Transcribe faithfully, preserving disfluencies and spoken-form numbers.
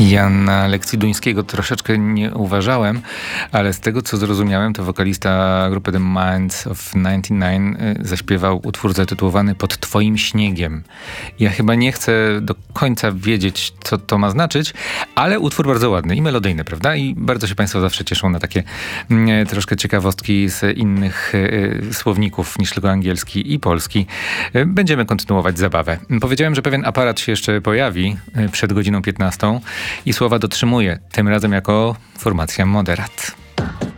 Ja na lekcji duńskiego troszeczkę nie uważałem, ale z tego co zrozumiałem, to wokalista grupy The Minds of dziewięćdziesiąt dziewięć zaśpiewał utwór zatytułowany Pod Twoim śniegiem. Ja chyba nie chcę do końca wiedzieć, co to ma znaczyć, ale utwór bardzo ładny i melodyjny, prawda? I bardzo się Państwo zawsze cieszą na takie mm, troszkę ciekawostki z innych y, słowników niż tylko angielski i polski. Y, będziemy kontynuować zabawę. Powiedziałem, że pewien aparat się jeszcze pojawi y, przed godziną piętnastą i słowa dotrzymuję, tym razem jako formacja Moderat.